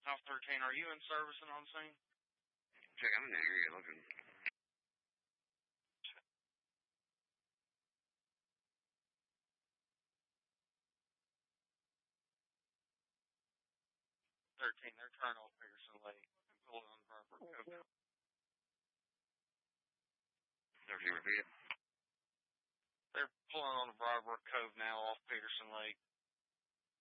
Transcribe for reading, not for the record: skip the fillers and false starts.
House 13, are you in service and on scene? Check, I'm in the area looking. 13, they're trying off Peterson Lake and pulling on Barbara Cove. 13, repeat it. They're pulling on the Barbara Cove now off Peterson Lake.